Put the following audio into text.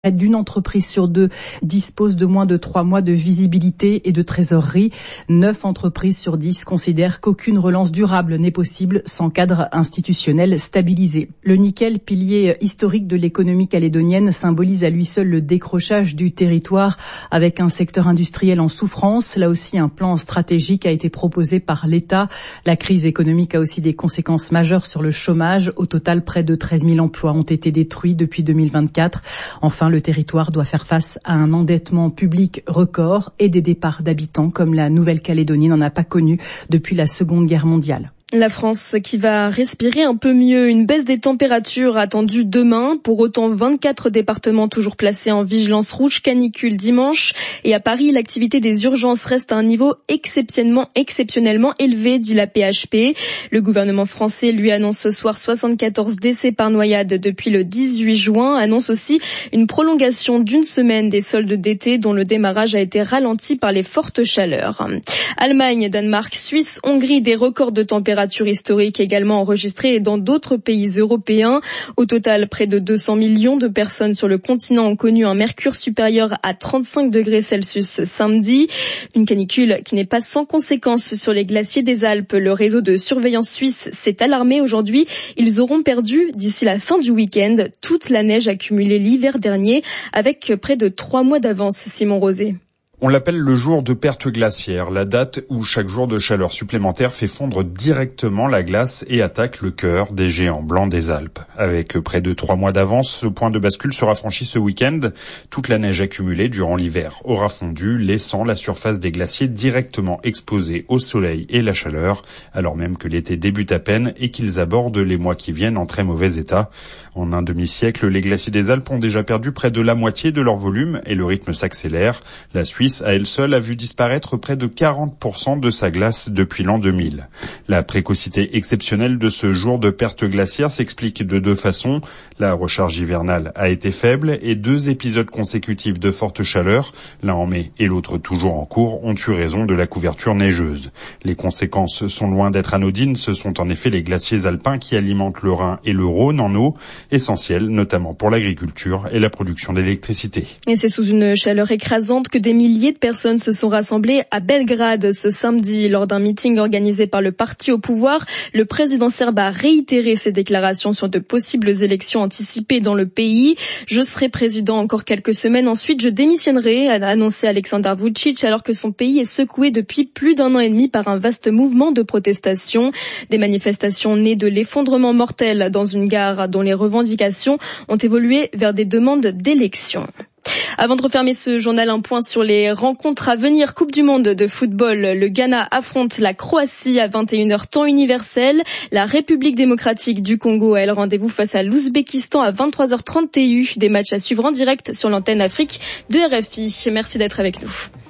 D'une entreprise sur 2 dispose de moins de 3 mois de visibilité et de trésorerie. 9 entreprises sur 10 considèrent qu'aucune relance durable n'est possible sans cadre institutionnel stabilisé. Le nickel, pilier historique de l'économie calédonienne, symbolise à lui seul le décrochage du territoire avec un secteur industriel en souffrance. Là aussi, un plan stratégique a été proposé par l'État. La crise économique a aussi des conséquences majeures sur le chômage. Au total, près de 13 000 emplois ont été détruits depuis 2024. Enfin, le territoire doit faire face à un endettement public record et des départs d'habitants comme la Nouvelle-Calédonie n'en a pas connu depuis la Seconde Guerre mondiale. La France qui va respirer un peu mieux, une baisse des températures attendue demain. Pour autant, 24 départements toujours placés en vigilance rouge canicule dimanche. Et à Paris, l'activité des urgences reste à un niveau exceptionnellement élevé, dit la PHP. Le gouvernement français lui annonce ce soir 74 décès par noyade depuis le 18 juin. Annonce aussi une prolongation d'une semaine des soldes d'été dont le démarrage a été ralenti par les fortes chaleurs. Allemagne, Danemark, Suisse, Hongrie, des records de température historique également enregistrés dans d'autres pays européens. Au total, près de 200 millions de personnes sur le continent ont connu un mercure supérieur à 35 degrés Celsius samedi. Une canicule qui n'est pas sans conséquences sur les glaciers des Alpes. Le réseau de surveillance suisse s'est alarmé aujourd'hui. Ils auront perdu d'ici la fin du week-end toute la neige accumulée l'hiver dernier avec près de 3 mois d'avance. Simon Rosé. On l'appelle le jour de perte glaciaire, la date où chaque jour de chaleur supplémentaire fait fondre directement la glace et attaque le cœur des géants blancs des Alpes. Avec près de 3 mois d'avance, ce point de bascule sera franchi ce week-end. Toute la neige accumulée durant l'hiver aura fondu, laissant la surface des glaciers directement exposée au soleil et la chaleur, alors même que l'été débute à peine et qu'ils abordent les mois qui viennent en très mauvais état. En un demi-siècle, les glaciers des Alpes ont déjà perdu près de la moitié de leur volume et le rythme s'accélère. La Suisse, à elle seule, a vu disparaître près de 40% de sa glace depuis l'an 2000. La précocité exceptionnelle de ce jour de perte glaciaire s'explique de 2 façons. La recharge hivernale a été faible et 2 épisodes consécutifs de forte chaleur, l'un en mai et l'autre toujours en cours, ont eu raison de la couverture neigeuse. Les conséquences sont loin d'être anodines. Ce sont en effet les glaciers alpins qui alimentent le Rhin et le Rhône en eau, essentiels notamment pour l'agriculture et la production d'électricité. Et c'est sous une chaleur écrasante que des milliers de personnes se sont rassemblées à Belgrade ce samedi lors d'un meeting organisé par le parti au pouvoir. Le président serbe a réitéré ses déclarations sur de possibles élections anticipées dans le pays. Je serai président encore quelques semaines, ensuite je démissionnerai, a annoncé Aleksandar Vučić, alors que son pays est secoué depuis plus d'1 an et demi par un vaste mouvement de protestation. Des manifestations nées de l'effondrement mortel dans une gare dont les revendications ont évolué vers des demandes d'élection. Avant de refermer ce journal, un point sur les rencontres à venir. Coupe du monde de football. Le Ghana affronte la Croatie à 21h temps universel. La République démocratique du Congo a elle rendez-vous face à l'Ouzbékistan à 23h30 TU. Des matchs à suivre en direct sur l'antenne Afrique de RFI. Merci d'être avec nous.